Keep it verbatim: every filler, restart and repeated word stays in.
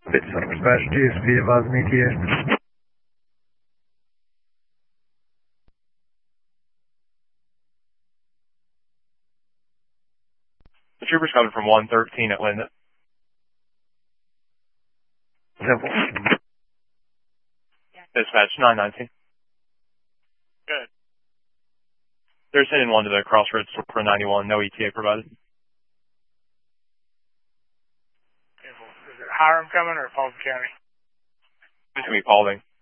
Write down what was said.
Dispatch G S P, advise me T A. The trooper's coming from one thirteen at Linden. Simple. Dispatch nine nineteen. Good. They're sending one to the Crossroads store for ninety-one. No E T A provided. Is it Hiram coming or Fulton County? It's going to be Paulding.